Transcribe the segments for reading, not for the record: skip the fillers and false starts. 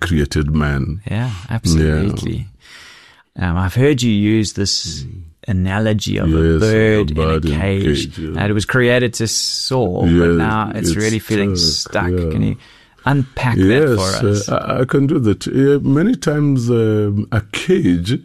created man. Yeah, absolutely. I've heard you use this analogy of a bird in a cage. And it was created to soar, but now it's really feeling stuck. Yeah. Can you unpack that for us? I can do that. Many times a cage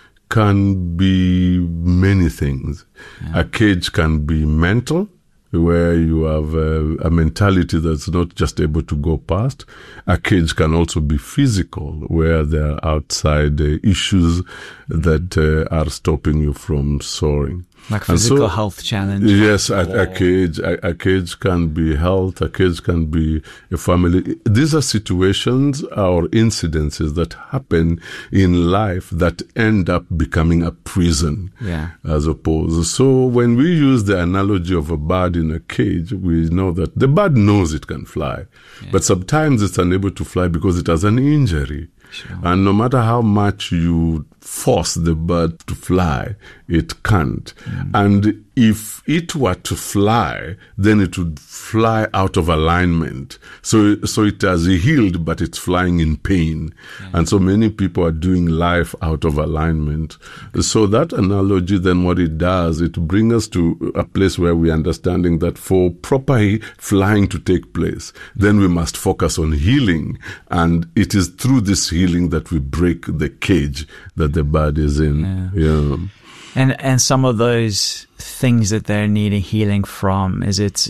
can be many things. Yeah. A cage can be mental, where you have a mentality that's not just able to go past. A cage can also be physical, where there are outside issues that are stopping you from soaring. Like physical health challenge. Yes, a cage can be health, a cage can be a family. These are situations or incidences that happen in life that end up becoming a prison, as opposed. So when we use the analogy of a bird in a cage, we know that the bird knows it can fly, but sometimes it's unable to fly because it has an injury. Sure. And no matter how much you force the bird to fly, it can't. And if it were to fly, then it would fly out of alignment. So it has healed, but it's flying in pain. And so many people are doing life out of alignment. So that analogy, then what it does, it brings us to a place where we're understanding that for proper flying to take place, then we must focus on healing. And it is through this healing that we break the cage that the bird is in. And some of those things that they're needing healing from, it's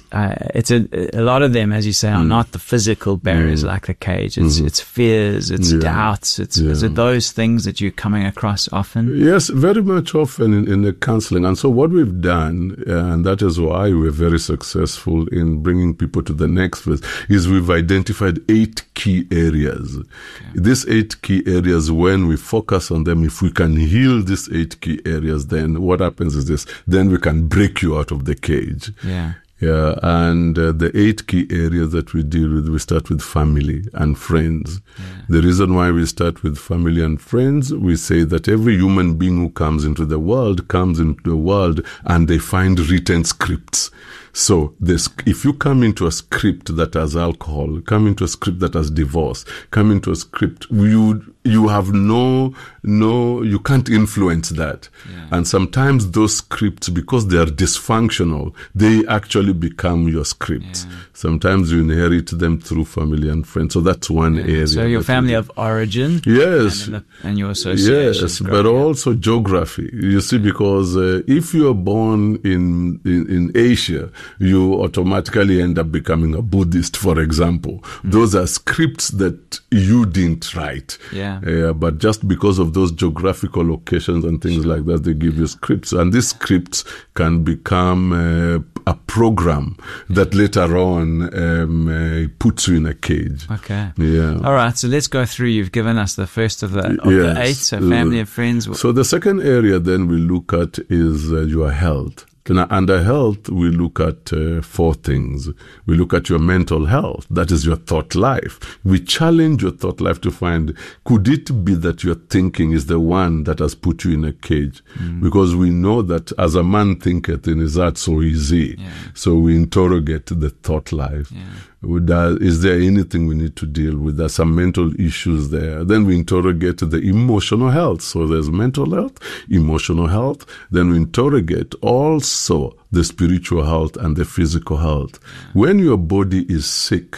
a lot of them, as you say, are not the physical barriers like the cage. It's fears, it's doubts. Is it those things that you're coming across often? Yes, very much often in the counseling. And so what we've done, and that is why we're very successful in bringing people to the next phase, is we've identified 8 key areas. These 8 key areas, when we focus on them, if we can heal these 8 key areas, then what happens is this, then we can break you out of the cage. And the 8 key areas that we deal with, we start with family and friends. The reason why we start with family and friends, we say that every human being who comes into the world and they find written scripts. So if you come into a script that has alcohol, come into a script that has divorce, come into a script, you have you can't influence that. And sometimes those scripts, because they are dysfunctional, they actually become your scripts. Sometimes you inherit them through family and friends. So that's one area. So your family of origin. Yes. And your association. Yes, but also geography. You see, because if you are born in Asia, you automatically end up becoming a Buddhist, for example. Those are scripts that you didn't write. But just because of those geographical locations and things like that, they give you scripts. And these scripts can become a program that later on puts you in a cage. All right, so let's go through. You've given us the first of the 8, so family and friends. So the second area then we look at is your health. Now, under health, we look at 4 things. We look at your mental health. That is your thought life. We challenge your thought life to find, could it be that your thinking is the one that has put you in a cage? Because we know that as a man thinketh in his heart, so is he. So we interrogate the thought life. Is there anything we need to deal with? There's some mental issues there. Then we interrogate the emotional health. So there's mental health, emotional health. Then we interrogate also the spiritual health and the physical health. When your body is sick,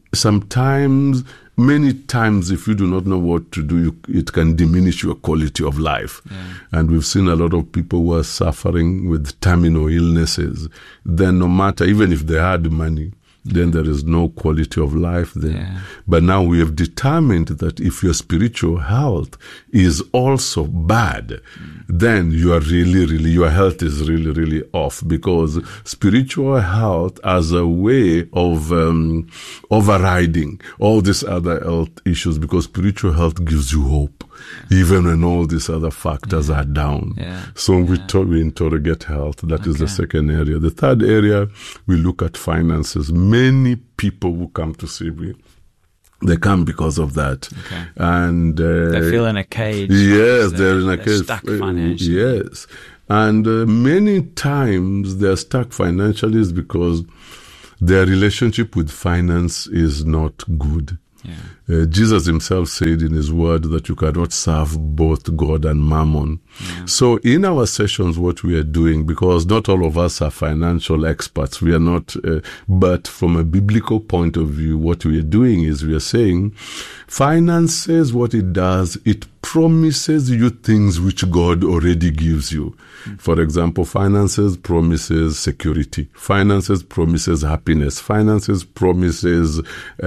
many times, if you do not know what to do, it can diminish your quality of life. And we've seen a lot of people who are suffering with terminal illnesses. Then no matter, even if they had money, then there is no quality of life there. But now we have determined that if your spiritual health is also bad, then your health is really off, because spiritual health as a way of overriding all these other health issues, because spiritual health gives you hope, even when all these other factors are down. So we interrogate health. That is the second area. The third area, we look at finances. Many people who come to see me, they come because of that. And they feel in a cage. Yes, they're in a cage. Stuck financially. Yes. And many times they're stuck financially is because their relationship with finance is not good. Jesus himself said in his word that you cannot serve both God and mammon. Yeah. So in our sessions, what we are doing, because not all of us are financial experts, we are not, but from a biblical point of view, what we are doing is we are saying finances, what it does, it promises you things which God already gives you. For example, finances promises security. Finances promises happiness. Finances promises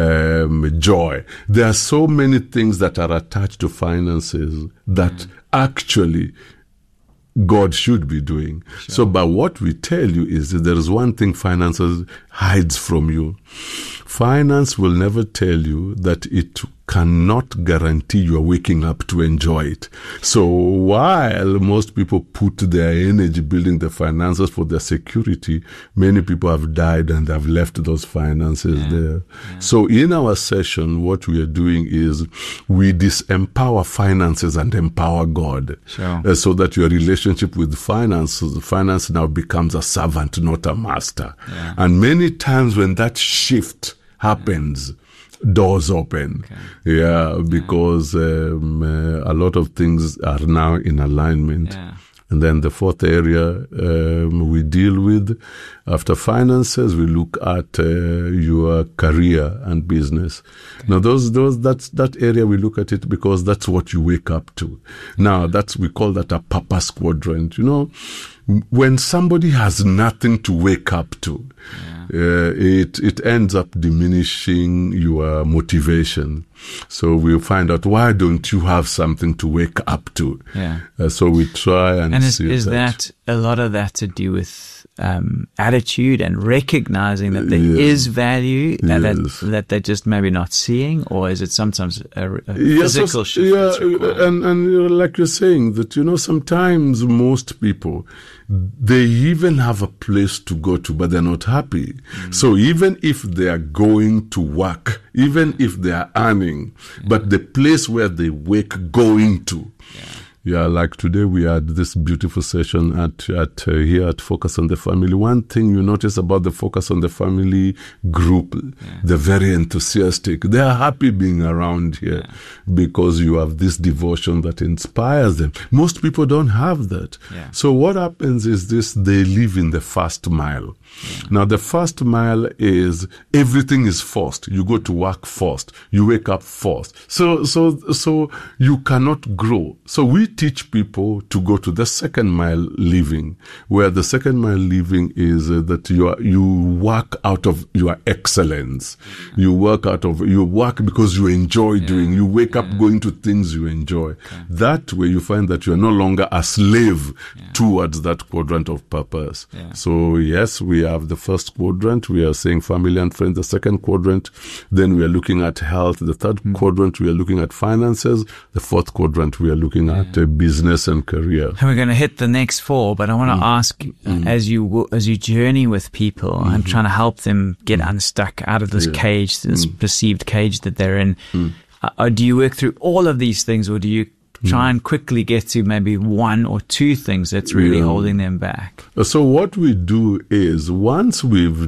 joy. There are so many things that are attached to finances that actually God should be doing. Sure. So, but what we tell you is that there is one thing finances hides from you. Finance will never tell you that it cannot guarantee you are waking up to enjoy it. So while most people put their energy building the finances for their security, many people have died and have left those finances there. Yeah. So in our session, what we are doing is we disempower finances and empower God. Sure. So that your relationship with finance now becomes a servant, not a master. Yeah. And many times when that shift happens, doors open. Okay. Yeah, because a lot of things are now in alignment. Yeah. And then the fourth area we deal with, after finances, we look at your career and business. Okay. Now, that area we look at it because that's what you wake up to. Now, we call that a purpose quadrant. You know, when somebody has nothing to wake up to, it ends up diminishing your motivation. So we'll find out, why don't you have something to wake up to? Yeah. So we try and see is that a lot of that to do with attitude and recognizing that there is value that they're just maybe not seeing, or is it sometimes a physical shift? Yeah, and like you're saying that, you know, sometimes most people, they even have a place to go to, but they're not happy. So even if they are going to work, even if they are earning, but the place where they wake going to. Yeah, like today we had this beautiful session at here at Focus on the Family. One thing you notice about the Focus on the Family group, they're very enthusiastic. They are happy being around here because you have this devotion that inspires them. Most people don't have that. Yeah. So what happens is this, they live in the first mile. Now the first mile is everything is forced. You go to work first. You wake up first. So you cannot grow. So we teach people to go to the second mile living, where the second mile living is that you work out of your excellence. You work because you enjoy doing. You wake up going to things you enjoy. That way you find that you are no longer a slave towards that quadrant of purpose. So yes, we have the first quadrant. We are saying family and friends. The second quadrant, then we are looking at health. The third quadrant, we are looking at finances. The fourth quadrant, we are looking at business and career. And we're going to hit the next four, but I want to ask, as you journey with people and trying to help them get unstuck out of this cage, this perceived cage that they're in, do you work through all of these things, or do you try and quickly get to maybe one or two things that's really holding them back? So what we do is, once we've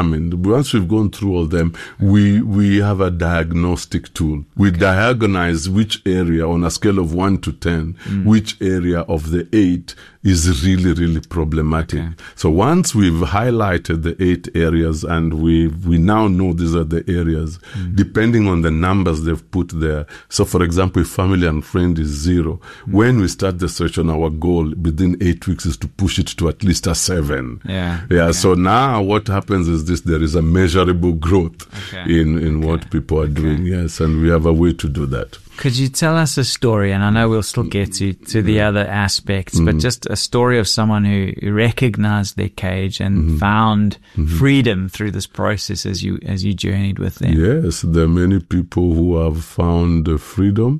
gone through all them, we have a diagnostic tool. We diagnose which area on a scale of 1 to 10, which area of the 8 is really, really problematic. Okay. So once we've highlighted the 8 areas and we now know these are the areas, depending on the numbers they've put there. So for example, if family and friend is 0, when we start the session, our goal within 8 weeks is to push it to at least a 7. So now what happens is this, there is a measurable growth in what people are doing. Yes, and we have a way to do that. Could you tell us a story, and I know we'll still get to the other aspects, but just a story of someone who recognized their cage and found freedom through this process as you journeyed with them? Yes, there are many people who have found freedom.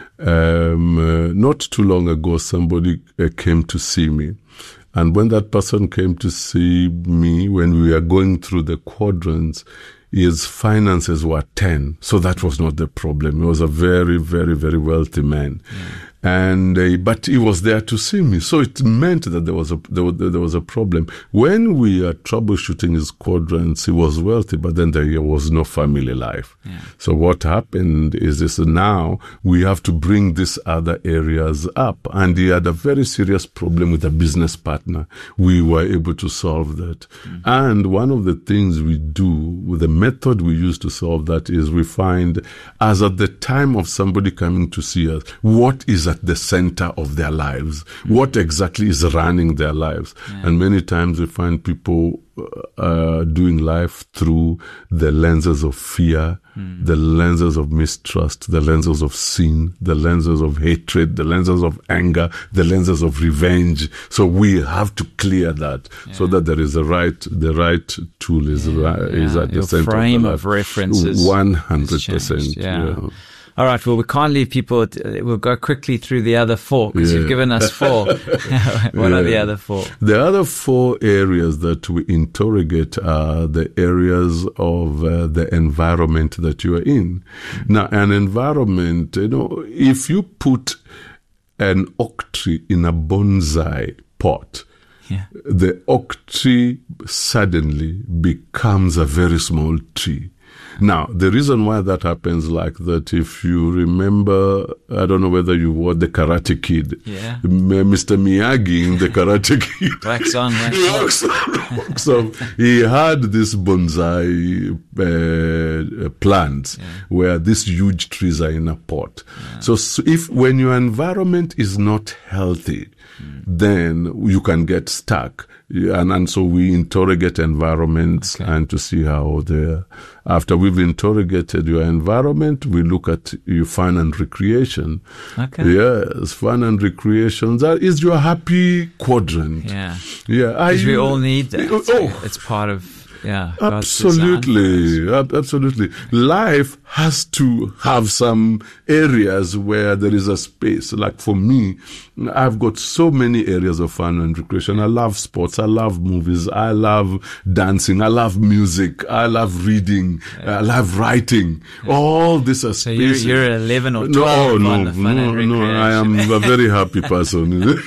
Not too long ago, somebody came to see me. And when that person came to see me, when we were going through the quadrants, his finances were 10. So that was not the problem. He was a very, very, very wealthy man. But he was there to see me. So it meant that there was a problem. When we are troubleshooting his quadrants, he was wealthy, but then there was no family life. Yeah. So what happened is this: now we have to bring these other areas up. And he had a very serious problem with a business partner. We were able to solve that. Mm-hmm. And one of the things we do with the method we use to solve that is we find, as at the time of somebody coming to see us, what is at the center of their lives? Mm-hmm. What exactly is running their lives? Yeah. And many times we find people doing life through the lenses of fear, the lenses of mistrust, the lenses of sin, the lenses of hatred, the lenses of anger, the lenses of revenge. So we have to clear that so that there is the right tool is at the Your center frame of of references 100%. Yeah. All right, well, we can't leave people. We'll go quickly through the other four, because you've given us four. What are the other four? The other four areas that we interrogate are the areas of the environment that you are in. Now, an environment, if you put an oak tree in a bonsai pot, the oak tree suddenly becomes a very small tree. Now, the reason why that happens like that, if you remember, I don't know whether you watched The Karate Kid. Yeah. Mr. Miyagi in The Karate Kid. Wax on, wax off. So he had this bonsai plants where these huge trees are in a pot. Yeah. So if when your environment is not healthy, then you can get stuck. And so we interrogate environments and to see how they're. After we've interrogated your environment, we look at your fun and recreation. Okay. Yes, fun and recreation. That is your happy quadrant. Yeah. Yeah. Because we all need that. It's part of. Yeah, absolutely. Absolutely. Life has to have some areas where there is a space. Like for me, I've got so many areas of fun and recreation. I love sports. I love movies. I love dancing. I love music. I love reading. I love writing. All these are spaces. So you're 11 or 12 on the fun and recreation. No, I am a very happy person.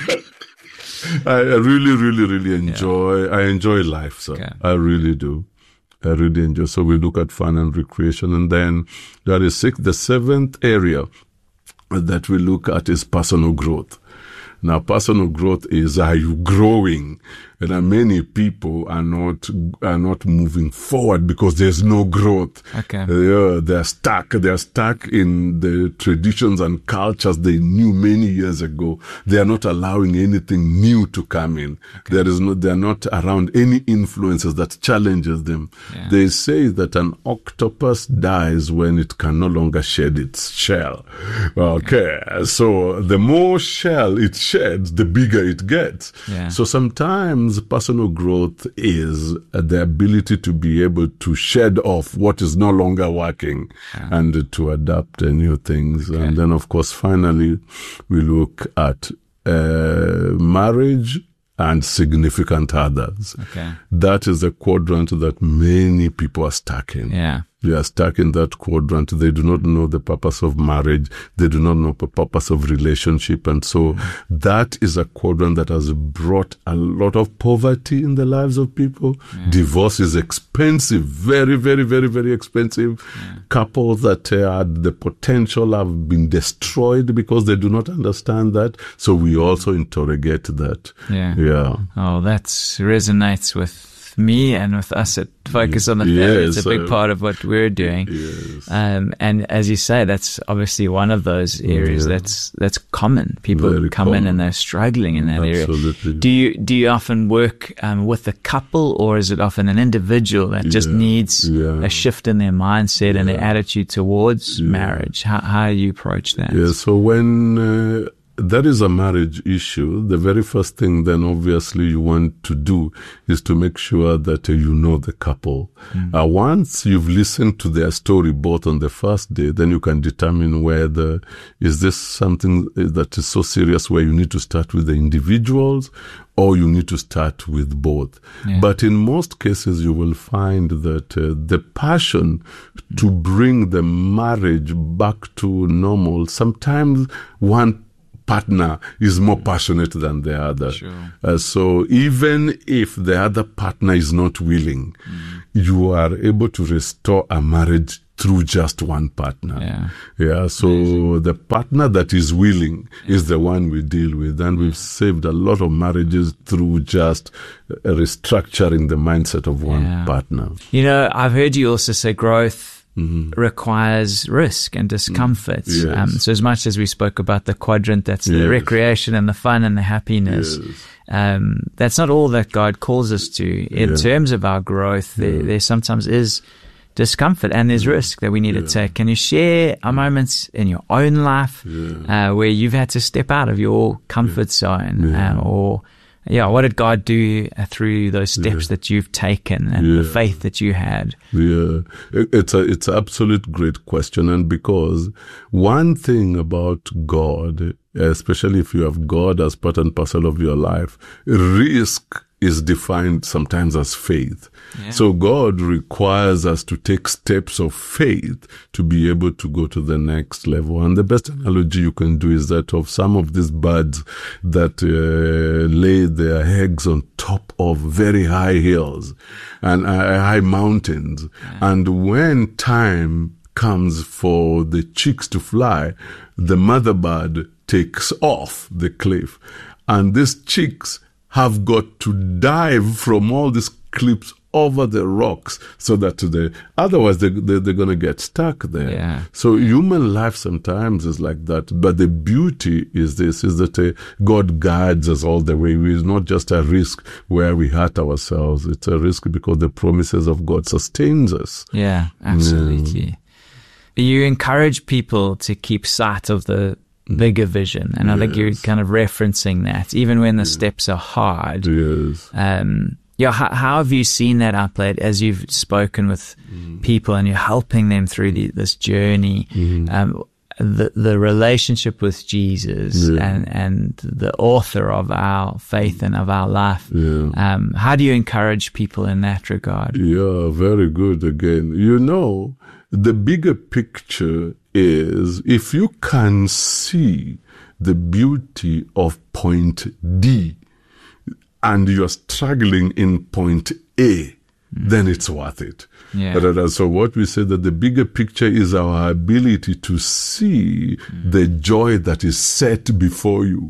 I really enjoy. I enjoy life, sir. Okay. I really do. I really enjoy. So we look at fun and recreation, and then there is the seventh area that we look at is personal growth. Now, personal growth is, are you growing? And many people are not moving forward because there's no growth. Okay. They're stuck. They're stuck in the traditions and cultures they knew many years ago. They are not allowing anything new to come in. Okay. They're not around any influences that challenges them. Yeah. They say that an octopus dies when it can no longer shed its shell. Okay. So the more shell it sheds, the bigger it gets. Yeah. So sometimes personal growth is the ability to be able to shed off what is no longer working and to adapt new things. Okay. And then, of course, finally, we look at marriage and significant others. Okay. That is a quadrant that many people are stuck in. Yeah. They are stuck in that quadrant. They do not know the purpose of marriage. They do not know the purpose of relationship. And so that is a quadrant that has brought a lot of poverty in the lives of people. Yeah. Divorce is expensive, very, very, very, very expensive. Yeah. Couples that had the potential have been destroyed because they do not understand that. So we also interrogate that. Yeah. Oh, that resonates with me and with us at Focus on the Family. It's a big part of what we're doing. Yes. And as you say, that's obviously one of those areas that's common. People very come common. In and they're struggling in that Absolutely. area. Do you often work with a couple, or is it often an individual that just needs a shift in their mindset and their attitude towards marriage? How do you approach that? Yeah, so when that is a marriage issue, the very first thing then obviously you want to do is to make sure that you know the couple. Once you've listened to their story both on the first day, then you can determine whether is this something that is so serious where you need to start with the individuals or you need to start with both. Yeah. But in most cases, you will find that the passion to bring the marriage back to normal, sometimes one partner is more passionate than the other. Sure. So even if the other partner is not willing, you are able to restore a marriage through just one partner. Yeah. So amazing. The partner that is willing is the one we deal with. And we've saved a lot of marriages through just restructuring the mindset of one partner. You know, I've heard you also say growth requires risk and discomfort. Yes. So as much as we spoke about the quadrant, that's the recreation and the fun and the happiness, that's not all that God calls us to. In terms of our growth, there sometimes is discomfort and there's risk that we need to take. Can you share a moments in your own life where you've had to step out of your comfort zone what did God do through those steps that you've taken and the faith that you had? It's an absolute great question. And because one thing about God, especially if you have God as part and parcel of your life, risk is defined sometimes as faith. So God requires us to take steps of faith to be able to go to the next level. And the best analogy you can do is that of some of these birds that lay their eggs on top of very high hills and high mountains. And when time comes for the chicks to fly, the mother bird takes off the cliff. And these chicks have got to dive from all these cliffs over the rocks so that otherwise they're going to get stuck there. So human life sometimes is like that. But the beauty is that God guides us all the way. It's not just a risk where we hurt ourselves. It's a risk because the promises of God sustains us. Yeah, absolutely. You encourage people to keep sight of the bigger vision. And I think you're kind of referencing that, even when the steps are hard. How have you seen that outplayed as you've spoken with people and you're helping them through this journey? The relationship with Jesus and the author of our faith and of our life. How do you encourage people in that regard? Yeah, very good again. You know, the bigger picture is if you can see the beauty of point D and you're struggling in point A, then it's worth it. So what we say that the bigger picture is our ability to see the joy that is set before you.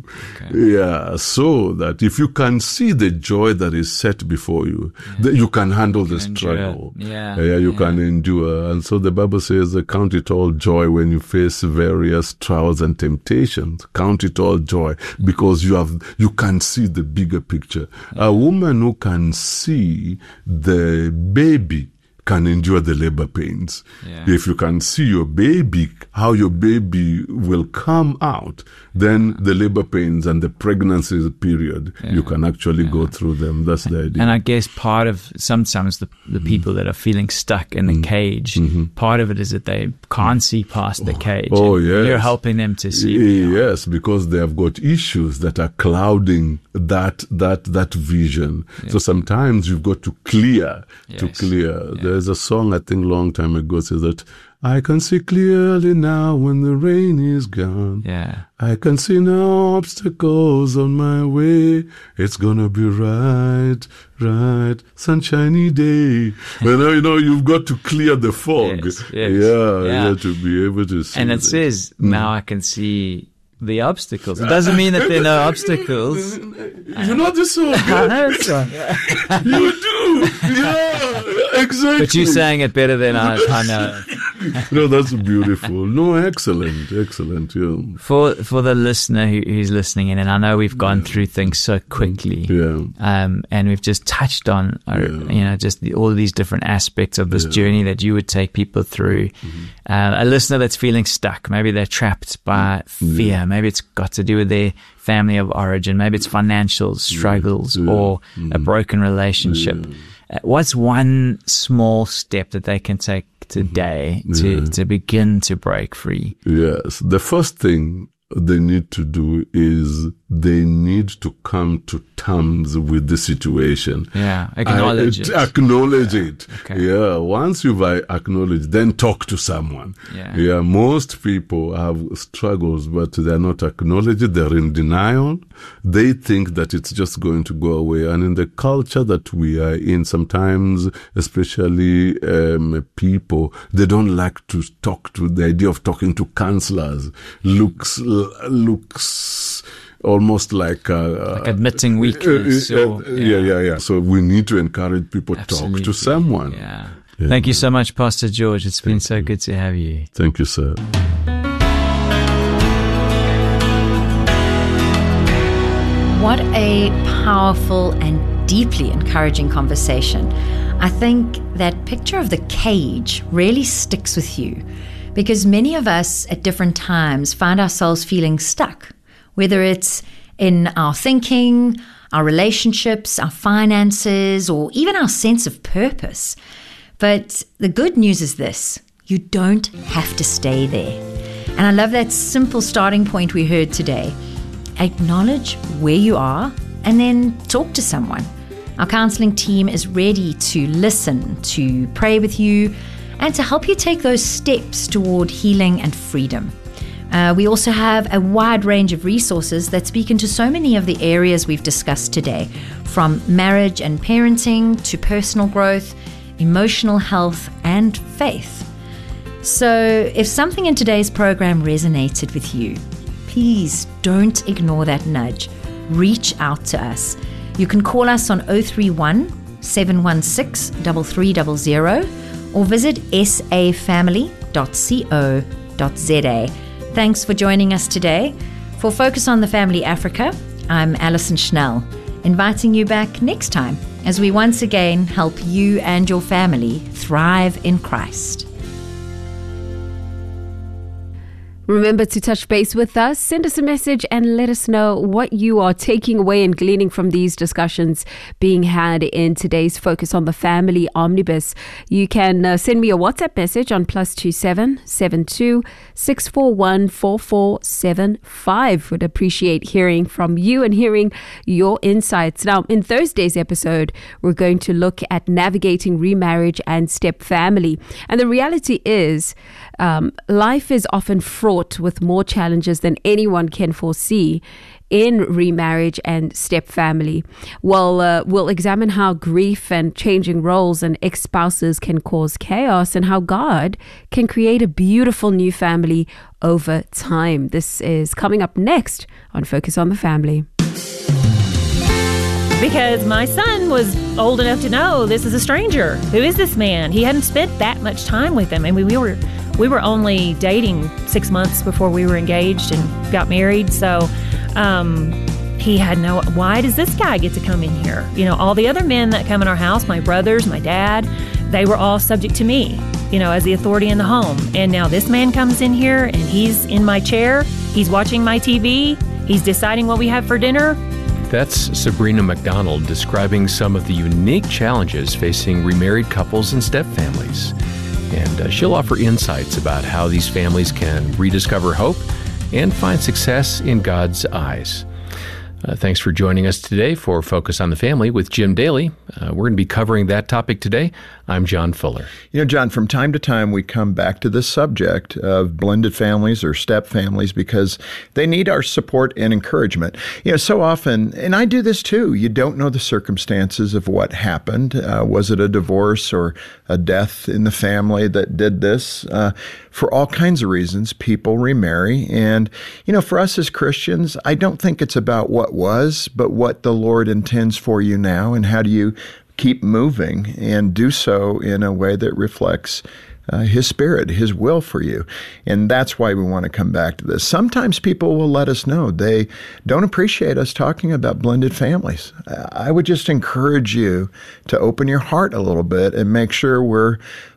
So that if you can see the joy that is set before you, then you can handle the struggle. You can endure. And so the Bible says, count it all joy when you face various trials and temptations. Count it all joy because you can see the bigger picture. A woman who can see the baby can endure the labor pains. If you can see your baby, how your baby will come out, then the labor pains and the pregnancy period, you can actually go through them. That's the idea. And I guess part of sometimes the people that are feeling stuck in the cage, part of it is that they can't see past the cage. You're helping them to see. Yes, because they have got issues that are clouding that vision. So sometimes you've got to clear. There's a song I think long time ago says that I can see clearly now when the rain is gone. I can see no obstacles on my way. It's gonna be right, sunshiny day. You know, you've got to clear the fog. To be able to see. And it says, now I can see the obstacles. It doesn't mean that there are no obstacles. You know this song. You do. Yeah, exactly. But you're saying it better than I know. No, that's beautiful. No, excellent. Yeah. For the listener who's listening in, and I know we've gone through things so quickly. And we've just touched on, just all these different aspects of this journey that you would take people through. A listener that's feeling stuck, maybe they're trapped by fear. Maybe it's got to do with their family of origin. Maybe it's financial struggles or a broken relationship. What's one small step that they can take today to begin to break free? Yes. The first thing they need to do is they need to come to terms with the situation. Yeah, acknowledge it. Acknowledge it. Okay. Yeah, once you've acknowledged, then talk to someone. Yeah. Most people have struggles, but they're not acknowledged. They're in denial. They think that it's just going to go away. And in the culture that we are in, sometimes, especially people, they don't like to talk to. The idea of talking to counselors looks almost like admitting weakness. Yeah. So we need to encourage people to talk to someone. Yeah. Thank you so much, Pastor George. It's been so good to have you. Thank you, sir. What a powerful and deeply encouraging conversation. I think that picture of the cage really sticks with you because many of us at different times find ourselves feeling stuck, whether it's in our thinking, our relationships, our finances, or even our sense of purpose. But the good news is this: you don't have to stay there. And I love that simple starting point we heard today. Acknowledge where you are and then talk to someone. Our counseling team is ready to listen, to pray with you, and to help you take those steps toward healing and freedom. We also have a wide range of resources that speak into so many of the areas we've discussed today, from marriage and parenting to personal growth, emotional health, and faith. So if something in today's program resonated with you, please don't ignore that nudge. Reach out to us. You can call us on 031 716 3300 or visit safamily.co.za. Thanks for joining us today. For Focus on the Family Africa, I'm Alison Schnell, inviting you back next time as we once again help you and your family thrive in Christ. Remember to touch base with us, send us a message and let us know what you are taking away and gleaning from these discussions being had in today's Focus on the Family Omnibus. You can send me a WhatsApp message on +27 72 641 4475. Would appreciate hearing from you and hearing your insights. Now, in Thursday's episode, we're going to look at navigating remarriage and step family. And the reality is, life is often fraught with more challenges than anyone can foresee in remarriage and step family. We'll examine how grief and changing roles and ex-spouses can cause chaos and how God can create a beautiful new family over time. This is coming up next on Focus on the Family. Because my son was old enough to know this is a stranger. Who is this man? He hadn't spent that much time with him. I mean, we were only dating 6 months before we were engaged and got married. So he had why does this guy get to come in here? You know, all the other men that come in our house, my brothers, my dad, they were all subject to me, you know, as the authority in the home. And now this man comes in here and he's in my chair. He's watching my TV. He's deciding what we have for dinner. That's Sabrina McDonald describing some of the unique challenges facing remarried couples and stepfamilies. And she'll offer insights about how these families can rediscover hope and find success in God's eyes. Thanks for joining us today for Focus on the Family with Jim Daly. We're going to be covering that topic today. I'm John Fuller. You know, John, from time to time we come back to this subject of blended families or step families because they need our support and encouragement. You know, so often, and I do this too, you don't know the circumstances of what happened. Was it a divorce or a death in the family that did this? For all kinds of reasons, people remarry. And, you know, for us as Christians, I don't think it's about what was, but what the Lord intends for you now, and how do you keep moving and do so in a way that reflects His Spirit, His will for you. And that's why we want to come back to this. Sometimes people will let us know they don't appreciate us talking about blended families. I would just encourage you to open your heart a little bit and make sure we're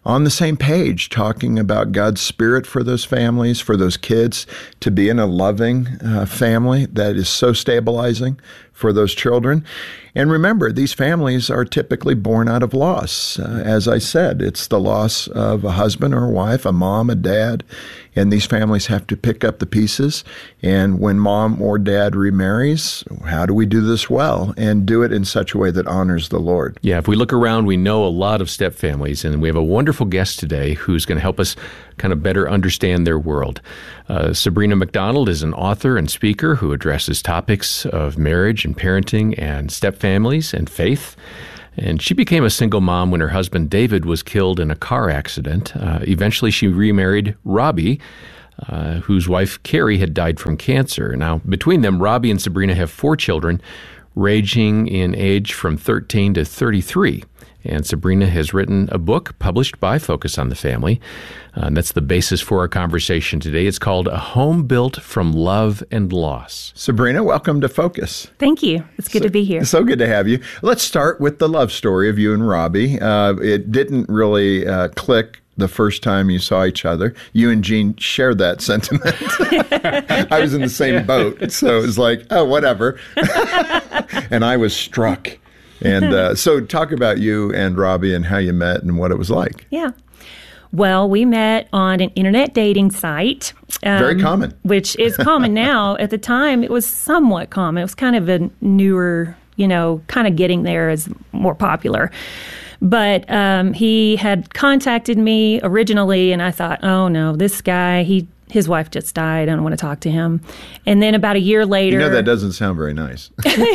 on the same page, talking about God's Spirit for those families, for those kids to be in a loving family that is so stabilizing for those children. And remember, these families are typically born out of loss. As I said, it's the loss of a husband or a wife, a mom, a dad, and these families have to pick up the pieces. And when mom or dad remarries, how do we do this well and do it in such a way that honors the Lord? Yeah, if we look around, we know a lot of step families, and we have a wonderful guest today who's going to help us kind of better understand their world. Sabrina McDonald is an author and speaker who addresses topics of marriage and parenting and step families and faith. And she became a single mom when her husband David was killed in a car accident. Eventually, she remarried Robbie, whose wife Carrie had died from cancer. Now, between them, Robbie and Sabrina have 4 children, ranging in age from 13 to 33. And Sabrina has written a book published by Focus on the Family. And that's the basis for our conversation today. It's called A Home Built from Love and Loss. Sabrina, welcome to Focus. Thank you. It's good to be here. So good to have you. Let's start with the love story of you and Robbie. It didn't really click the first time you saw each other. You and Jean shared that sentiment. I was in the same boat, so it was like, oh, whatever. And I was struck. And so talk about you and Robbie and how you met and what it was like. Yeah. Well, we met on an internet dating site. Very common. Which is common now. At the time, it was somewhat common. It was kind of a newer, kind of getting there as more popular. But he had contacted me originally, and I thought, oh, no, this guy, his wife just died. I don't want to talk to him. And then about a year later... that doesn't sound very nice.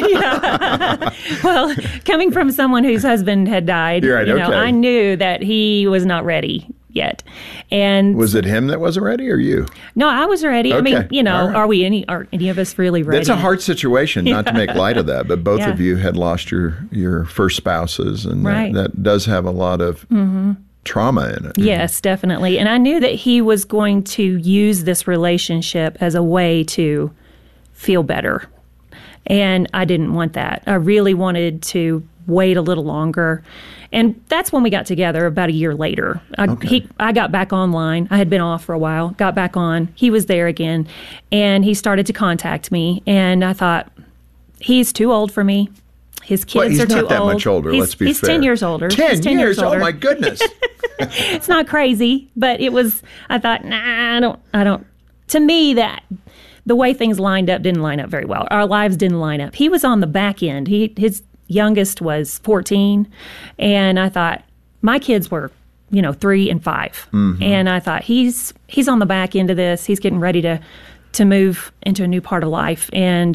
Well, coming from someone whose husband had died, right, okay. I knew that he was not ready yet. And was it him that wasn't ready or you? No, I was ready. Okay. I mean, All right. Are any of us really ready? That's a hard situation, not to make light of that, but both Yeah. of you had lost your first spouses, and Right. that does have a lot of trauma in it. Yes, definitely. And I knew that he was going to use this relationship as a way to feel better. And I didn't want that. I really wanted to wait a little longer. And that's when we got together about a year later. I got back online. I had been off for a while, got back on. He was there again. And he started to contact me. And I thought, he's too old for me. His kids are too old. He's not that much older, let's be fair. He's 10 years older. 10 years? Oh, my goodness. It's not crazy, but it was, I thought, nah, I don't. To me, that the way things lined up didn't line up very well. Our lives didn't line up. He was on the back end. His youngest was 14, and I thought, my kids were, 3 and 5. Mm-hmm. And I thought, he's on the back end of this. He's getting ready to move into a new part of life. And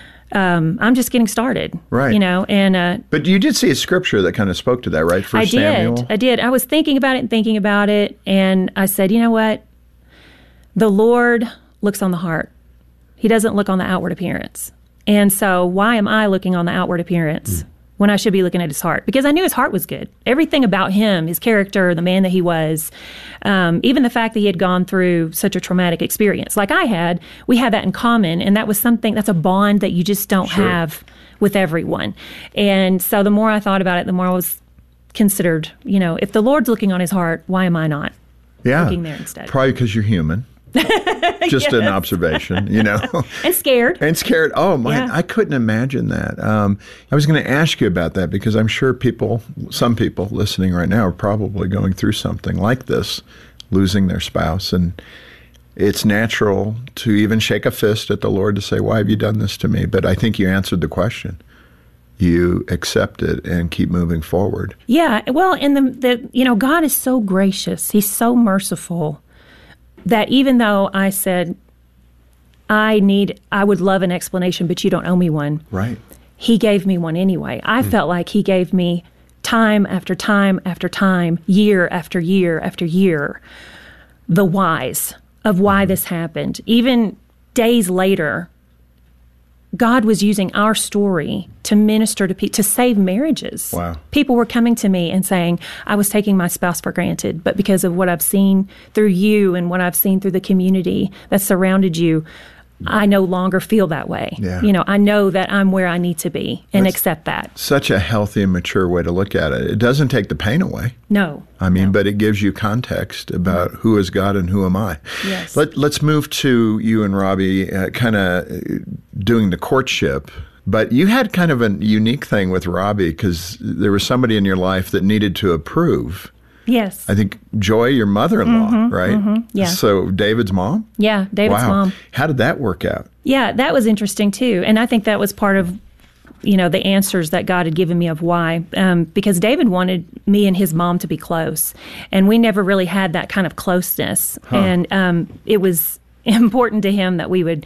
I'm just getting started, right? And but you did see a scripture that kind of spoke to that, right? First Samuel. I did. I was thinking about it, and I said, you know what? The Lord looks on the heart. He doesn't look on the outward appearance. And so, why am I looking on the outward appearance when I should be looking at his heart? Because I knew his heart was good. Everything about him, his character, the man that he was, even the fact that he had gone through such a traumatic experience like I had, we had that in common. And that was that's a bond that you just don't have with everyone. And so the more I thought about it, the more I was considered, if the Lord's looking on his heart, why am I not looking there instead? Probably because you're human. Just an observation, And scared. Oh, my, I couldn't imagine that. I was going to ask you about that because I'm sure some people listening right now are probably going through something like this, losing their spouse. And it's natural to even shake a fist at the Lord to say, why have you done this to me? But I think you answered the question. You accept it and keep moving forward. Yeah. Well, and God is so gracious. He's so merciful. That even though I said, I would love an explanation, but you don't owe me one. Right. He gave me one anyway. I felt like he gave me time after time after time, year after year after year, the whys of why this happened. Even days later, God was using our story to minister to people, to save marriages. Wow. People were coming to me and saying, I was taking my spouse for granted, but because of what I've seen through you and what I've seen through the community that surrounded you, I no longer feel that way. Yeah. I know that I'm where I need to be and accept that. Such a healthy and mature way to look at it. It doesn't take the pain away. No. But it gives you context about who is God and who am I. Yes. Let's move to you and Robbie kind of doing the courtship. But you had kind of a unique thing with Robbie because there was somebody in your life that needed to approve. Yes. I think Joy, your mother-in-law, right? Yeah. So David's mom? Yeah, David's mom. How did that work out? Yeah, that was interesting too. And I think that was part of, the answers that God had given me of why. Because David wanted me and his mom to be close. And we never really had that kind of closeness. And it was important to him that we would,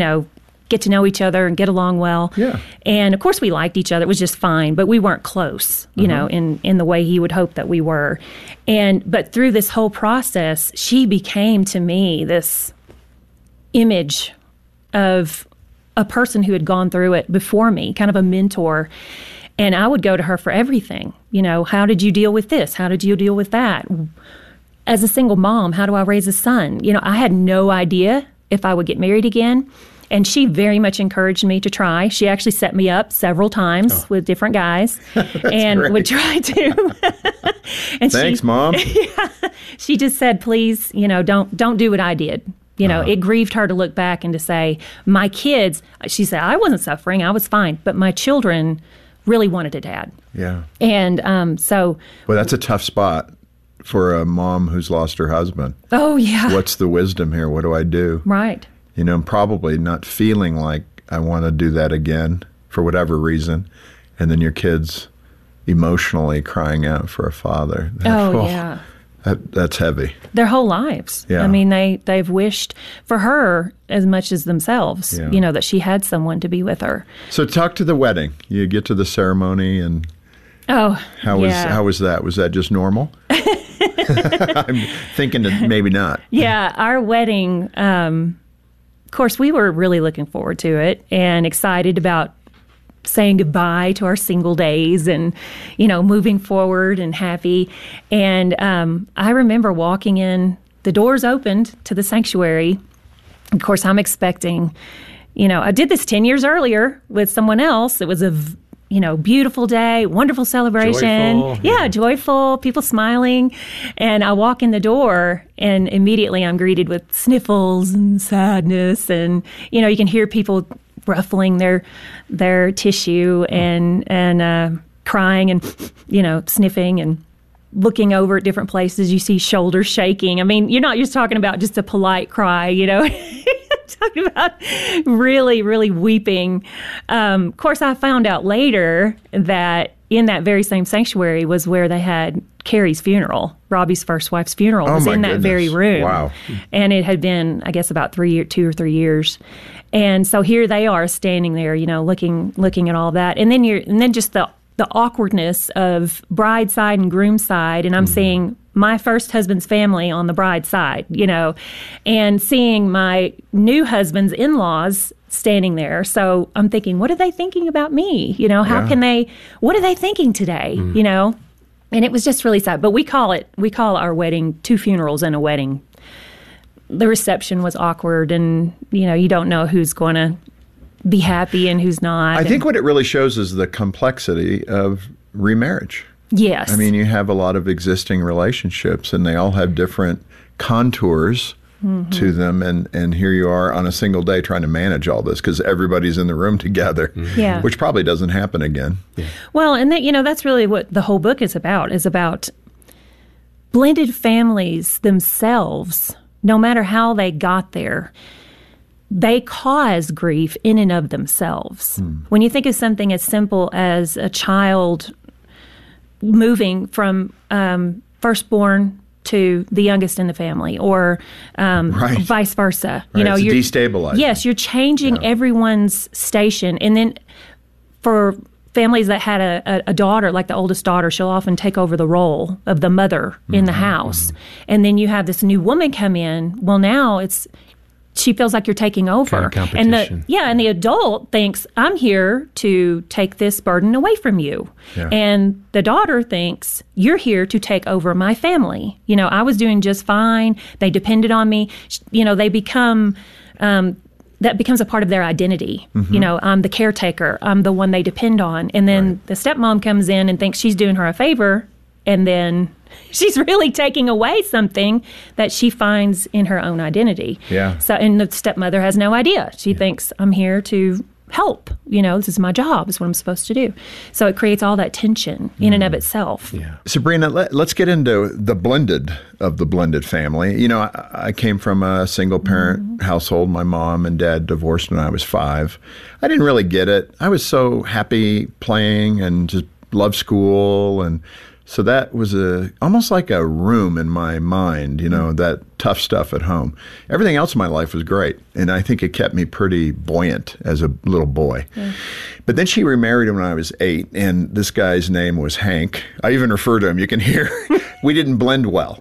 get to know each other and get along well. Yeah. And of course we liked each other. It was just fine, but we weren't close, in the way he would hope that we were. But through this whole process, she became to me this image of a person who had gone through it before me, kind of a mentor. And I would go to her for everything. How did you deal with this? How did you deal with that? As a single mom, how do I raise a son? I had no idea if I would get married again. And she very much encouraged me to try. She actually set me up several times with different guys and great. would try to. And Thanks, Mom. She just said, please, don't do what I did. It grieved her to look back and to say, my kids, she said, I wasn't suffering. I was fine. But my children really wanted a dad. Yeah. And so. Well, that's a tough spot for a mom who's lost her husband. Oh, yeah. What's the wisdom here? What do I do? Right. Probably not feeling like I want to do that again for whatever reason. And then your kids emotionally crying out for a father. Yeah. That's heavy. Their whole lives. Yeah. I mean, they've wished for her as much as themselves, that she had someone to be with her. So talk to the wedding. You get to the ceremony and how was that? Was that just normal? I'm thinking that maybe not. Yeah, our wedding, of course, we were really looking forward to it and excited about saying goodbye to our single days and, moving forward and happy. And I remember walking in, the doors opened to the sanctuary. Of course, I'm expecting, I did this 10 years earlier with someone else. It was a beautiful day, wonderful celebration. Joyful. Yeah, joyful, people smiling. And I walk in the door and immediately I'm greeted with sniffles and sadness. And, you can hear people ruffling their tissue and crying and, sniffing and looking over at different places. You see shoulders shaking. I mean, you're not just talking about just a polite cry, talking about really, really weeping. Of course, I found out later that in that very same sanctuary was where they had Carrie's funeral. Robbie's first wife's funeral was in that very room. Wow. And it had been, I guess, about 2 or 3 years. And so here they are standing there, looking at all that. And then just the awkwardness of bride side and groom side. And I'm seeing my first husband's family on the bride's side, and seeing my new husband's in-laws standing there. So I'm thinking, what are they thinking about me? What are they thinking today? And it was just really sad. But we call our wedding 2 funerals and a wedding. The reception was awkward and, you don't know who's going to be happy and who's not. I think what it really shows is the complexity of remarriage. Yes. I mean, you have a lot of existing relationships and they all have different contours to them. And here you are on a single day trying to manage all this because everybody's in the room together, which probably doesn't happen again. Yeah. Well, and that's really what the whole book is about blended families themselves, no matter how they got there. They cause grief in and of themselves. When you think of something as simple as a child moving from firstborn to the youngest in the family, or vice versa. Right. You're destabilizing. Yes, you're changing everyone's station. And then for families that had a daughter, like the oldest daughter, she'll often take over the role of the mother in the house. And then you have this new woman come in. Well, now she feels like you're taking over. Kind of competition. And the adult thinks, I'm here to take this burden away from you. Yeah. And the daughter thinks, you're here to take over my family. I was doing just fine. They depended on me. They become that becomes a part of their identity. You know, I'm the caretaker. I'm the one they depend on. And then the stepmom comes in and thinks she's doing her a favor, and then she's really taking away something that she finds in her own identity. Yeah. So, and the stepmother has no idea. She thinks, I'm here to help. You know, this is my job. It's what I'm supposed to do. So it creates all that tension in and of itself. Yeah. Sabrina, let's get into the blended family. You know, I came from a single parent household. My mom and dad divorced when I was 5. I didn't really get it. I was so happy playing and just loved school, and so that was almost like a room in my mind, you know, that tough stuff at home. Everything else in my life was great, and I think it kept me pretty buoyant as a little boy. Yeah. But then she remarried when I was 8, and this guy's name was Hank. I even refer to him. You can hear we didn't blend well.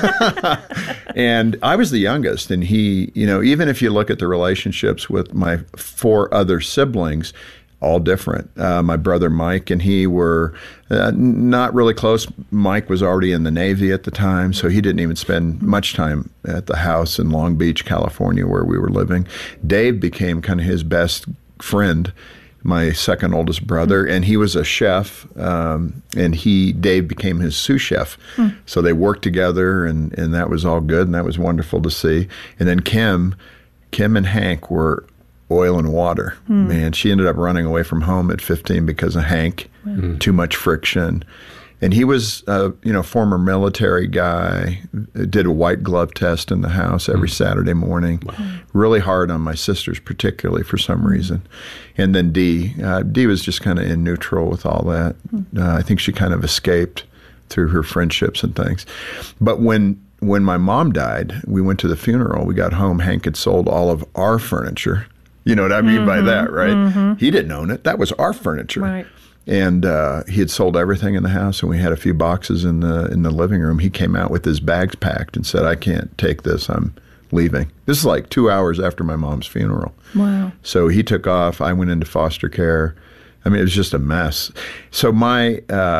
And I was the youngest, and he, you know, even if you look at the relationships with my 4 other siblings, all different. My brother Mike and he were not really close. Mike was already in the Navy at the time, so he didn't even spend much time at the house in Long Beach, California, where we were living. Dave became kind of his best friend, my second oldest brother, and he was a chef, and Dave became his sous chef. So they worked together, and that was all good, and that was wonderful to see. And then Kim and Hank were oil and water. Man, she ended up running away from home at 15 because of Hank. Too much friction. And he was former military guy, did a white glove test in the house every Saturday morning. Really hard on my sisters, particularly for some reason. And then Dee was just kind of in neutral with all that. I think she kind of escaped through her friendships and things. But when my mom died, we went to the funeral. We got home. Hank had sold all of our furniture. You know what I mean by that, right? He didn't own it. That was our furniture. Right. And he had sold everything in the house, and we had a few boxes in the living room. He came out with his bags packed and said, I can't take this. I'm leaving. This is like 2 hours after my mom's funeral. Wow. So he took off. I went into foster care. I mean, it was just a mess. So my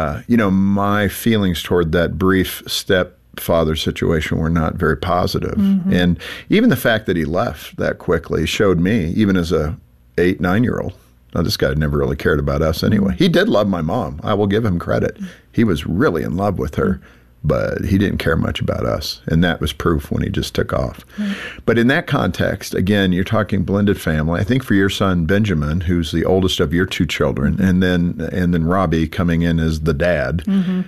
feelings toward that brief stepfather situation were not very positive. And even the fact that he left that quickly showed me, even as a 8, 9-year-old, now this guy never really cared about us anyway. He did love my mom. I will give him credit. He was really in love with her, but he didn't care much about us. And that was proof when he just took off. But in that context, again, you're talking blended family. I think for your son, Benjamin, who's the oldest of your 2 children, and then Robbie coming in as the dad,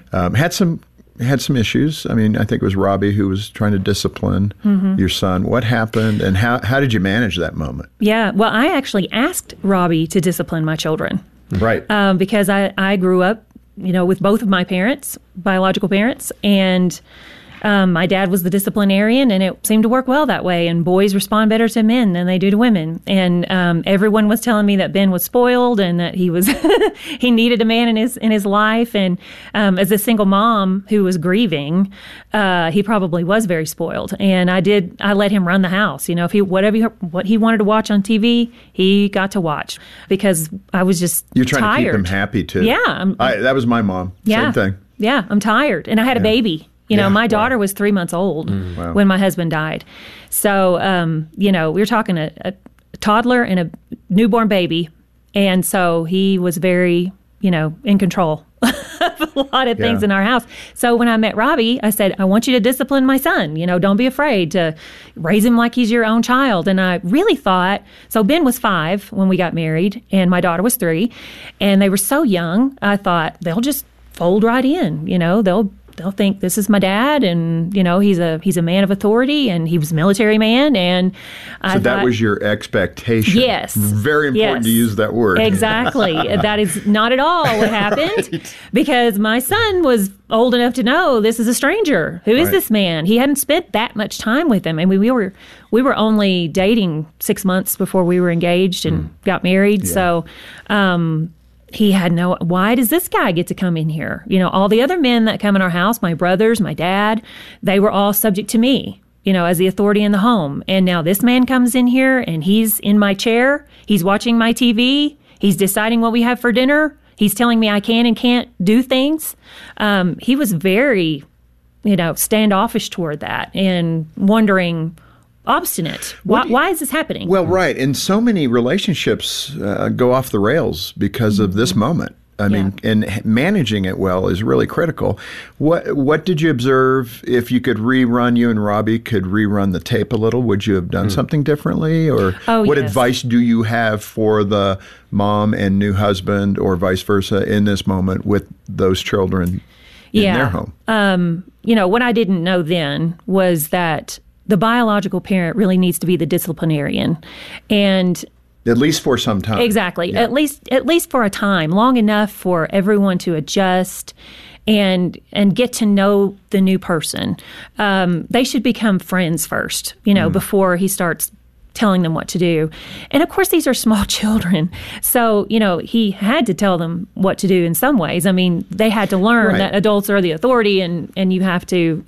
had some issues. I mean, I think it was Robbie who was trying to discipline your son. What happened, and how did you manage that moment? Yeah, well, I actually asked Robbie to discipline my children. Right. Because I grew up, with both of my parents, biological parents, and my dad was the disciplinarian, and it seemed to work well that way. And boys respond better to men than they do to women. And everyone was telling me that Ben was spoiled and that he was he needed a man in his life. And as a single mom who was grieving, he probably was very spoiled. And I let him run the house. If what he wanted to watch on TV, he got to watch, because I was just You're trying tired. to keep him happy too. Yeah, that was my mom. Yeah, Same thing. Yeah, I'm tired, and I had a baby. My daughter was 3 months old when my husband died. So, we were talking a toddler and a newborn baby. And so he was very, in control of a lot of things in our house. So when I met Robbie, I said, I want you to discipline my son. Don't be afraid to raise him like he's your own child. And I really thought, so Ben was 5 when we got married, and my daughter was 3. And they were so young, I thought they'll just fold right in. They'll think this is my dad, and he's a man of authority, and he was a military man, and so that was your expectation. Yes, very important to use that word. Exactly. That is not at all what happened, because my son was old enough to know this is a stranger. Who is this man? He hadn't spent that much time with him, and we were only dating 6 months before we were engaged and got married. So. He had why does this guy get to come in here? All the other men that come in our house, my brothers, my dad, they were all subject to me, as the authority in the home. And now this man comes in here, and he's in my chair. He's watching my TV. He's deciding what we have for dinner. He's telling me I can and can't do things. He was very, standoffish toward that, and wondering, obstinate. Why is this happening? Well, right. And so many relationships go off the rails because of this moment. I mean, and managing it well is really critical. What did you observe? If you could rerun, you and Robbie could rerun the tape a little, would you have done something differently? Or what advice do you have for the mom and new husband or vice versa in this moment with those children in their home? What I didn't know then was that the biological parent really needs to be the disciplinarian. And at least for some time. Exactly. Yeah. At least for a time, long enough for everyone to adjust and get to know the new person. They should become friends first, before he starts telling them what to do. And of course, these are small children. So, he had to tell them what to do in some ways. I mean, they had to learn that adults are the authority and you have to,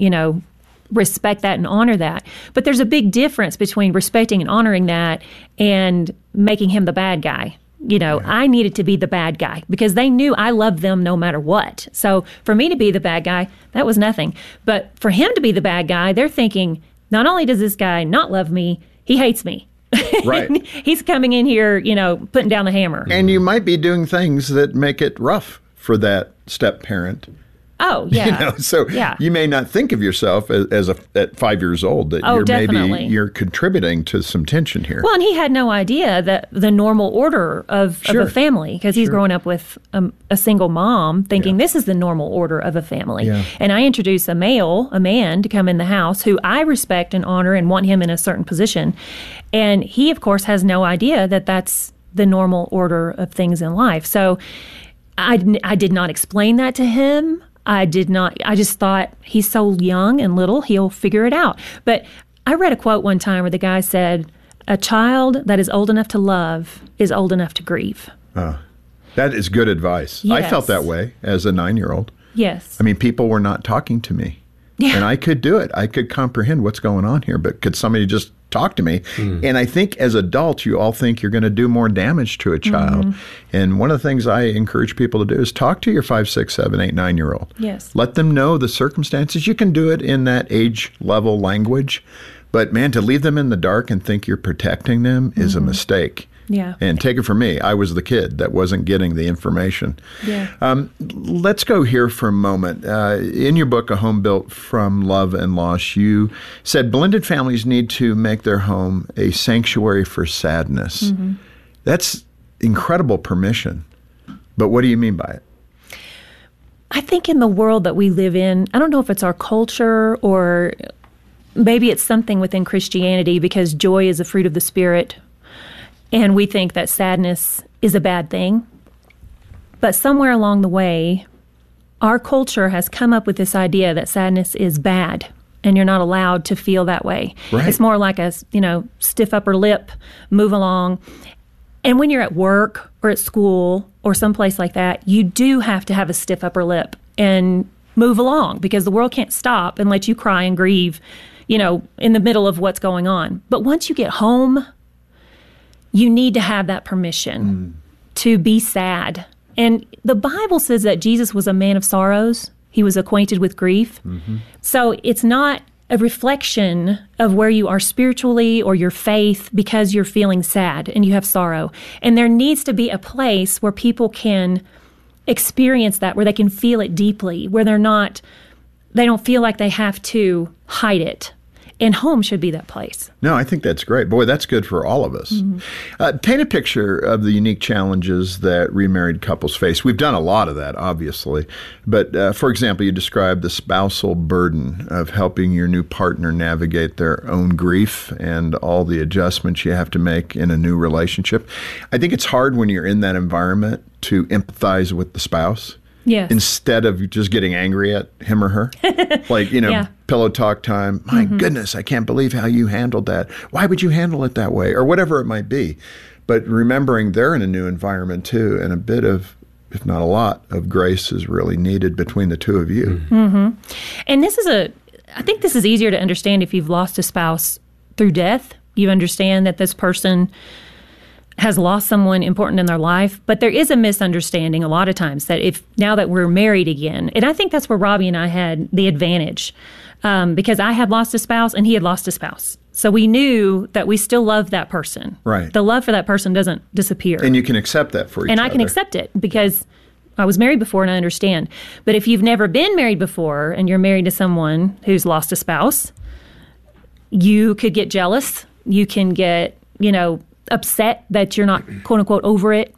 respect that and honor that. But there's a big difference between respecting and honoring that and making him the bad guy. I needed to be the bad guy because they knew I loved them no matter what. So for me to be the bad guy, that was nothing. But for him to be the bad guy, they're thinking, not only does this guy not love me, he hates me. Right. He's coming in here, putting down the hammer. And you might be doing things that make it rough for that step parent. Oh, yeah. You may not think of yourself as at 5 years old that you're contributing to some tension here. Well, and he had no idea that the normal order of a family, because he's growing up with a single mom, thinking this is the normal order of a family. Yeah. And I introduce a man to come in the house who I respect and honor and want him in a certain position. And he, of course, has no idea that that's the normal order of things in life. So I did not explain that to him. I just thought he's so young and little, he'll figure it out. But I read a quote one time where the guy said, a child that is old enough to love is old enough to grieve. That is good advice. Yes. I felt that way as a 9-year-old. Yes. I mean, people were not talking to me. Yeah. And I could do it. I could comprehend what's going on here, but could somebody just talk to me? And I think as adults, you all think you're going to do more damage to a child. And one of the things I encourage people to do is talk to your 5, 6, 7, 8, 9-year-old. Yes. Let them know the circumstances. You can do it in that age level language. But man, to leave them in the dark and think you're protecting them is a mistake. Yeah. And take it from me, I was the kid that wasn't getting the information. Yeah. Let's go here for a moment. In your book, A Home Built from Love and Loss, you said blended families need to make their home a sanctuary for sadness. That's incredible permission. But what do you mean by it? I think in the world that we live in, I don't know if it's our culture or maybe it's something within Christianity, because joy is a fruit of the Spirit. And we think that sadness is a bad thing. But somewhere along the way, our culture has come up with this idea that sadness is bad and you're not allowed to feel that way. Right. It's more like a, stiff upper lip, move along. And when you're at work or at school or someplace like that, you do have to have a stiff upper lip and move along, because the world can't stop and let you cry and grieve, in the middle of what's going on. But once you get home, you need to have that permission to be sad. And the Bible says that Jesus was a man of sorrows. He was acquainted with grief. So it's not a reflection of where you are spiritually or your faith because you're feeling sad and you have sorrow. And there needs to be a place where people can experience that, where they can feel it deeply, where they don't feel like they have to hide it. And home should be that place. No, I think that's great. Boy, that's good for all of us. Paint a picture of the unique challenges that remarried couples face. We've done a lot of that, obviously. But for example, you described the spousal burden of helping your new partner navigate their own grief and all the adjustments you have to make in a new relationship. I think it's hard when you're in that environment to empathize with the spouse. Yes. Instead of just getting angry at him or her. Like, pillow talk time. My goodness, I can't believe how you handled that. Why would you handle it that way? Or whatever it might be. But remembering they're in a new environment too, and a bit of, if not a lot, of grace is really needed between the two of you. And I think this is easier to understand if you've lost a spouse through death. You understand that this person has lost someone important in their life. But there is a misunderstanding a lot of times that now that we're married again, and I think that's where Robbie and I had the advantage, because I had lost a spouse and he had lost a spouse. So we knew that we still loved that person. Right. The love for that person doesn't disappear. And you can accept that for each other. And I can accept it because I was married before and I understand. But if you've never been married before and you're married to someone who's lost a spouse, you could get jealous. You can get, upset that you're not, quote unquote, over it.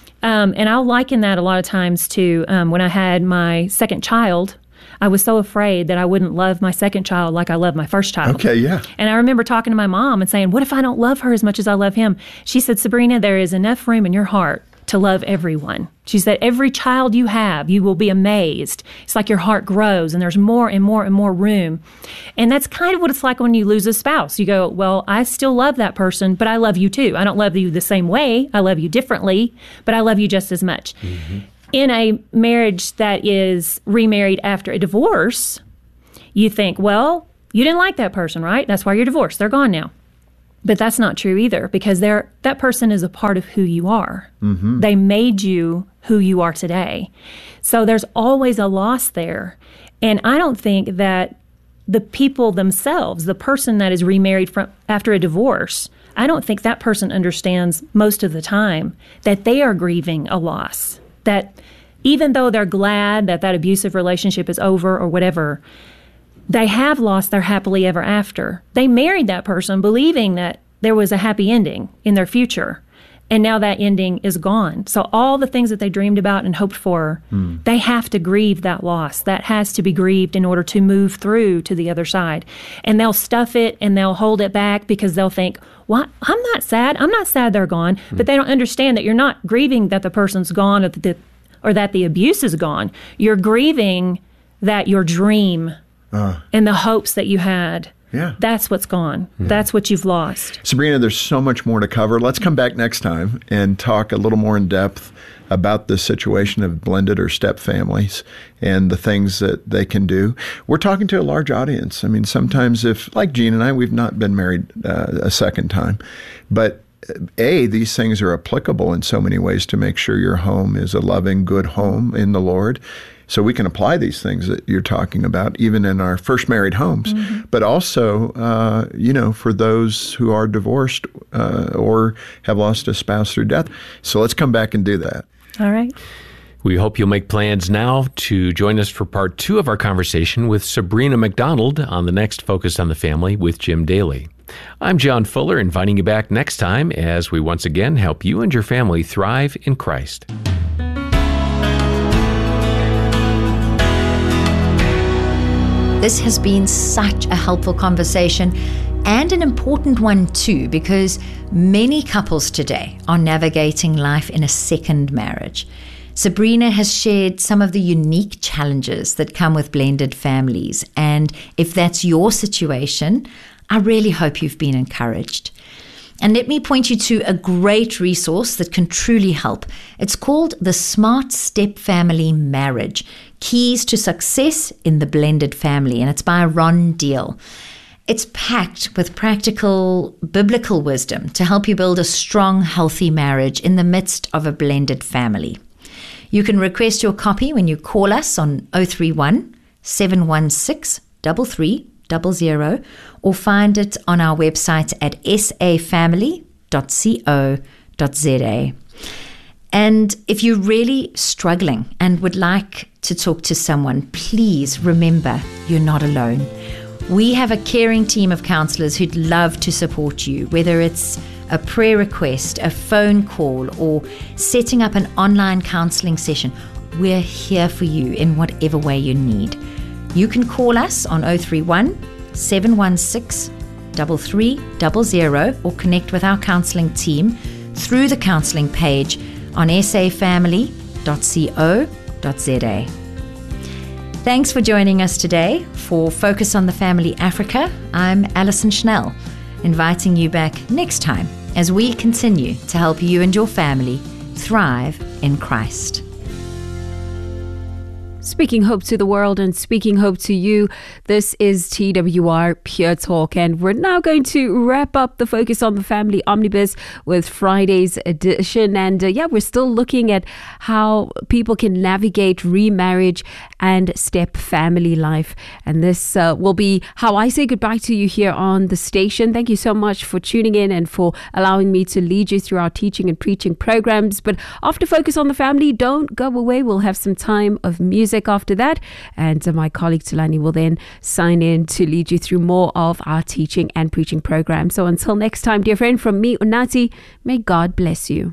And I'll liken that a lot of times to when I had my second child. I was so afraid that I wouldn't love my second child like I loved my first child. Okay, yeah. And I remember talking to my mom and saying, what if I don't love her as much as I love him? She said, Sabrina, there is enough room in your heart to love everyone. She said, every child you have, you will be amazed. It's like your heart grows and there's more and more and more room. And that's kind of what it's like when you lose a spouse. You go, well, I still love that person, but I love you too. I don't love you the same way. I love you differently, but I love you just as much. Mm-hmm. In a marriage that is remarried after a divorce, you think, well, you didn't like that person, right? That's why you're divorced. They're gone now. But that's not true either, because that person is a part of who you are. Mm-hmm. They made you who you are today. So there's always a loss there. And I don't think that the people themselves, the person that is remarried after a divorce, I don't think that person understands most of the time that they are grieving a loss. That even though they're glad that abusive relationship is over or whatever, they have lost their happily ever after. They married that person believing that there was a happy ending in their future, and now that ending is gone. So all the things that they dreamed about and hoped for, they have to grieve that loss. That has to be grieved in order to move through to the other side. And they'll stuff it and they'll hold it back because they'll think, well, I'm not sad. I'm not sad they're gone. But they don't understand that you're not grieving that the person's gone or that the abuse is gone. You're grieving that your dream and the hopes that you had, that's what's gone. That's what you've lost. Sabrina, there's so much more to cover. Let's come back next time and talk a little more in depth about the situation of blended or step families and the things that they can do. We're talking to a large audience. I mean, sometimes if, like Jean and I, we've not been married a second time, but these things are applicable in so many ways to make sure your home is a loving, good home in the Lord. So we can apply these things that you're talking about even in our first married homes, but also, for those who are divorced or have lost a spouse through death. So let's come back and do that. All right. We hope you'll make plans now to join us for part 2 of our conversation with Sabrina McDonald on the next Focus on the Family with Jim Daly. I'm John Fuller, inviting you back next time as we once again help you and your family thrive in Christ. This has been such a helpful conversation and an important one too, because many couples today are navigating life in a second marriage. Sabrina has shared some of the unique challenges that come with blended families. And if that's your situation, I really hope you've been encouraged. And let me point you to a great resource that can truly help. It's called the Smart Step Family Marriage, Keys to Success in the Blended Family, and it's by Ron Deal. It's packed with practical biblical wisdom to help you build a strong, healthy marriage in the midst of a blended family. You can request your copy when you call us on 031 716 3300 or find it on our website at safamily.co.za. And if you're really struggling and would like to talk to someone, please remember you're not alone. We have a caring team of counselors who'd love to support you, whether it's a prayer request, a phone call, or setting up an online counseling session. We're here for you in whatever way you need. You can call us on 031 716 3300 or connect with our counseling team through the counseling page on safamily.co.za. Thanks for joining us today for Focus on the Family Africa. I'm Alison Schnell, inviting you back next time as we continue to help you and your family thrive in Christ. Speaking hope to the world and speaking hope to you. This is TWR Pure Talk, and we're now going to wrap up the Focus on the Family Omnibus with Friday's edition. And we're still looking at how people can navigate remarriage and step family life. And this will be how I say goodbye to you here on the station. Thank you so much for tuning in and for allowing me to lead you through our teaching and preaching programs. But after Focus on the Family, don't go away. We'll have some time of music after that, and my colleague Tulani will then sign in to lead you through more of our teaching and preaching program. So until next time, dear friend, from me, Unati, may God bless you.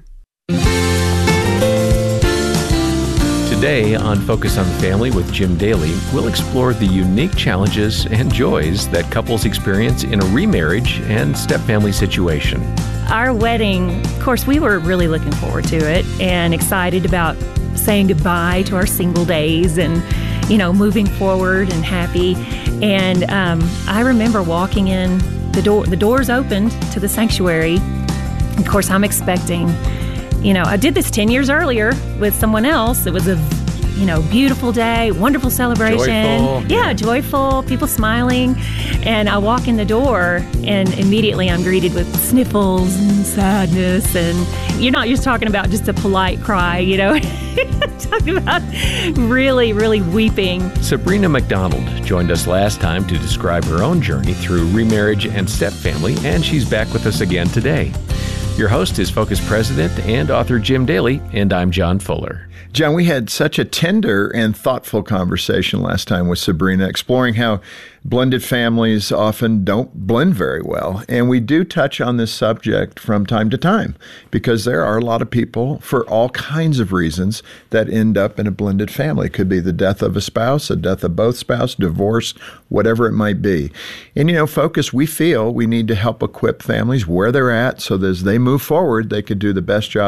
Today on Focus on the Family with Jim Daly, we'll explore the unique challenges and joys that couples experience in a remarriage and step-family situation. Our wedding, of course, we were really looking forward to it and excited about saying goodbye to our single days and, moving forward and happy. And I remember walking in, the doors opened to the sanctuary. Of course, I'm expecting, I did this 10 years earlier with someone else. It was a, beautiful day, wonderful celebration. Joyful, people smiling. And I walk in the door and immediately I'm greeted with sniffles and sadness. And you're not just talking about just a polite cry, talking about really, really weeping. Sabrina McDonald joined us last time to describe her own journey through remarriage and step-family, and she's back with us again today. Your host is Focus President and author Jim Daly, and I'm John Fuller. John, we had such a tender and thoughtful conversation last time with Sabrina, exploring how blended families often don't blend very well. And we do touch on this subject from time to time because there are a lot of people, for all kinds of reasons, that end up in a blended family. It could be the death of a spouse, a death of both spouses, divorce, whatever it might be. And, Focus, we feel we need to help equip families where they're at so that as they move forward, they could do the best job